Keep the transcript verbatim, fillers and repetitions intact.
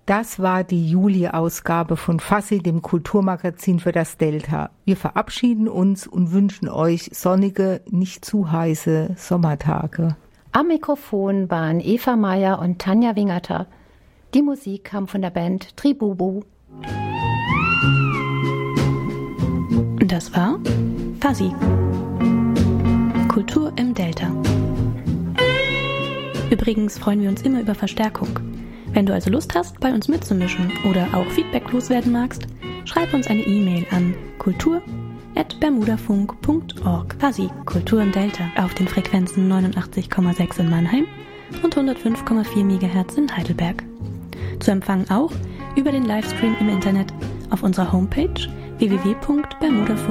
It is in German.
Das war die Juli-Ausgabe von Fassi, dem Kulturmagazin für das Delta. Wir verabschieden uns und wünschen euch sonnige, nicht zu heiße Sommertage. Am Mikrofon waren Eva Meyer und Tanja Wingerter. Die Musik kam von der Band Tribubu. Das war Fassi. Kultur im Delta. Übrigens freuen wir uns immer über Verstärkung. Wenn du also Lust hast, bei uns mitzumischen oder auch Feedback loswerden magst, schreib uns eine E-Mail an kultur at bermudafunk punkt org. Fassi, Kultur im Delta, auf den Frequenzen neunundachtzig Komma sechs in Mannheim und hundertfünf Komma vier Megahertz in Heidelberg. Zu empfangen auch über den Livestream im Internet auf unserer Homepage w w w punkt bermudafunk